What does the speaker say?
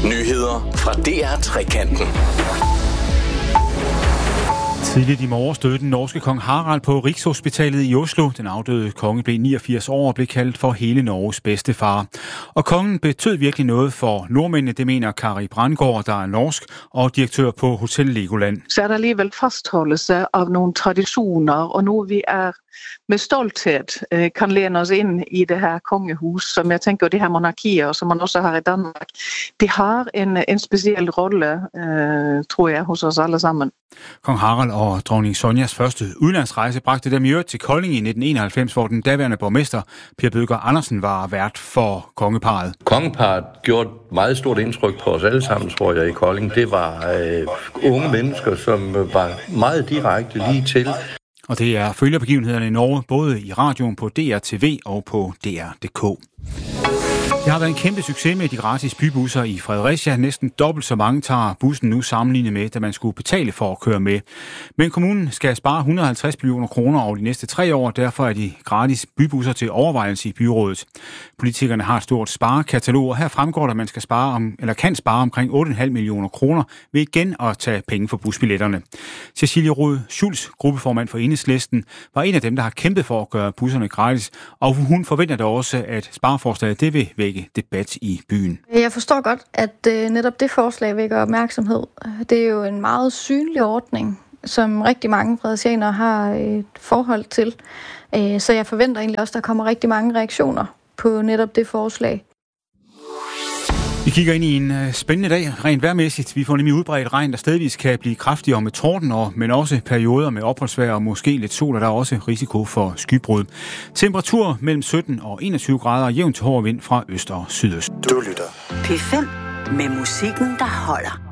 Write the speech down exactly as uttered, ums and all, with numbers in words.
Nyheder fra D R Trekanten. Tidligt i morges døde den norske kong Harald på Rigshospitalet i Oslo. Den afdøde konge blev niogfirs år og blev kaldt for hele Norges bedstefar. Og kongen betød virkelig noget for nordmændene, det mener Kari Brandgaard, der er norsk og direktør på Hotel Legoland. Så er der alligevel fastholdelse af nogle traditioner, og nu vi er med stolthed kan læne os ind i det her kongehus, som jeg tænker, det her monarkier, som man også har i Danmark, det har en, en speciel rolle, øh, tror jeg, hos os alle sammen. Kong Harald og dronning Sonjas første udlandsrejse bragte dem i øvrigt til Kolding i nitten enoghalvfems, hvor den daværende borgmester Per Bødker Andersen var vært for kongeparret. Kongeparret gjorde et meget stort indtryk på os alle sammen, tror jeg, i Kolding. Det var øh, unge mennesker, som var meget direkte lige til. Og det er følgerbegivenhederne i Norge, både i radioen på D R T V og på D R punktum d k. Det har været en kæmpe succes med de gratis bybusser i Fredericia. Næsten dobbelt så mange tager bussen nu sammenlignet med, da man skulle betale for at køre med. Men kommunen skal spare et hundrede og halvtreds millioner kroner over de næste tre år. Derfor er de gratis bybusser til overvejelse i byrådet. Politikerne har et stort sparekatalog, og her fremgår der, at man skal spare om, eller kan spare omkring otte komma fem millioner kroner ved igen at tage penge for busbilletterne. Cecilie Rod Schulz, gruppeformand for Enhedslisten, var en af dem, der har kæmpet for at gøre busserne gratis, og hun forventer da også, at spareforslaget det vil vække debat i byen. Jeg forstår godt, at øh, netop det forslag vækker opmærksomhed. Det er jo en meget synlig ordning, som rigtig mange fredericianere har et forhold til. Øh, så jeg forventer egentlig også, at der kommer rigtig mange reaktioner på netop det forslag. Vi kigger ind i en spændende dag, rent vejrmæssigt. Vi får nemlig udbredt regn, der stedvis kan blive kraftigere med torden, og, men også perioder med opholdsvejr og måske lidt sol, og der er også risiko for skybrud. Temperatur mellem sytten og enogtyve grader, jævnt til hård vind fra øst og sydøst. Du lytter. P fem med musikken, der holder.